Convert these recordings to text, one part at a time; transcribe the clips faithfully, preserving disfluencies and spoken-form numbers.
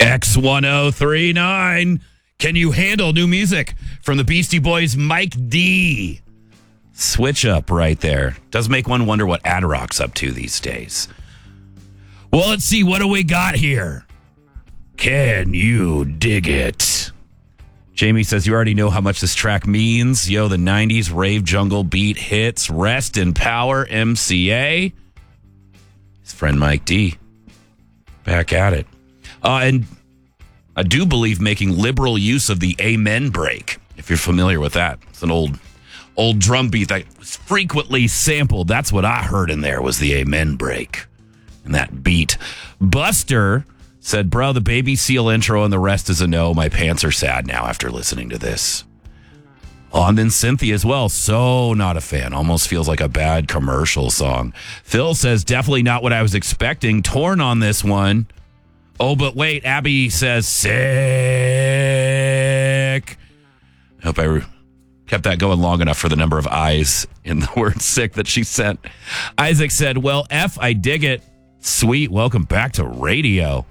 X ten thirty-nine. Can you handle new music from the Beastie Boys' Mike D? Switch up right there. Does make one wonder what Ad Rock's up to these days. Well, let's see. What do we got here? Can you dig it? Jamie says, you already know how much this track means. Yo, the nineties rave jungle beat hits. Rest in power, M C A. His friend Mike D. Back at it. Uh, and I do believe making liberal use of the amen break, if you're familiar with that. It's an old old drum beat that was frequently sampled. That's what I heard in there was the amen break and that beat. Buster said, bro, the Baby Seal intro and the rest is a no. My pants are sad now after listening to this. Oh, and then Cynthia as well. So not a fan. Almost feels like a bad commercial song. Phil says, definitely not what I was expecting. Torn on this one. Oh, but wait. Abby says, sick. I hope I re- kept that going long enough for the number of I's in the word sick that she sent. Isaac said, well, F, I dig it. Sweet. Welcome back to radio.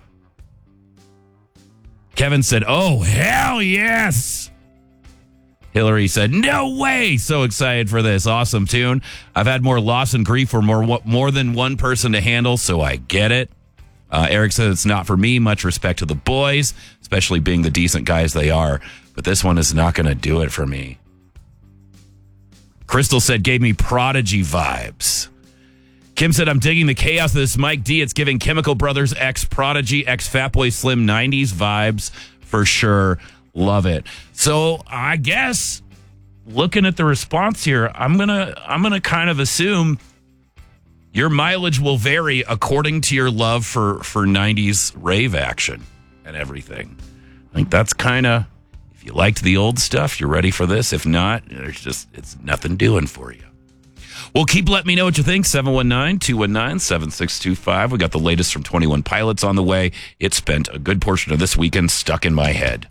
Kevin said, oh, hell yes. Hillary said, no way. So excited for this. Awesome tune. I've had more loss and grief for more, more than one person to handle, so I get it. Uh, Eric said it's not for me. Much respect to the boys, especially being the decent guys they are. But this one is not going to do it for me. Crystal said, gave me Prodigy vibes. Kim said, I'm digging the chaos of this Mike D. It's giving Chemical Brothers X Prodigy X Fatboy Slim nineties vibes for sure. Love it. So I guess looking at the response here, I'm gonna I'm gonna kind of assume your mileage will vary according to your love for for nineties rave action and everything. I think that's kind of, if you liked the old stuff, you're ready for this. If not, there's just it's nothing doing for you. Well, keep letting me know what you think. seven one nine, two one nine, seven six two five. We got the latest from twenty-one Pilots on the way. It spent a good portion of this weekend stuck in my head.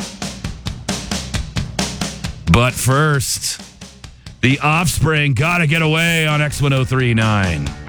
But first, The Offspring, Gotta Get Away on X ten thirty-nine.